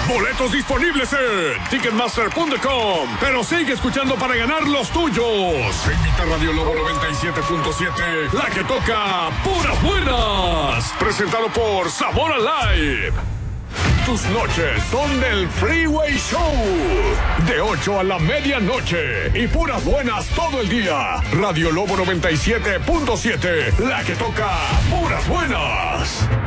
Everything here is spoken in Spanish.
Boletos disponibles en Ticketmaster.com. Pero sigue escuchando para ganar los tuyos. Se invita Radio Lobo 97.7, la que toca puras buenas. Presentado por Sabor Alive. Tus noches son del Freeway Show. De 8 a la medianoche. Y puras buenas todo el día. Radio Lobo 97.7. La que toca puras buenas.